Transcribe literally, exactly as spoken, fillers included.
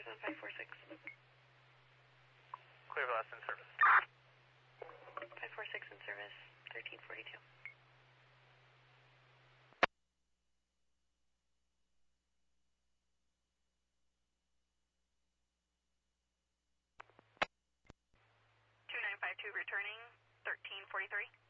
Clears on five four six. Clear for last in service. five four six in service, thirteen forty-two. two nine five two returning, thirteen forty-three.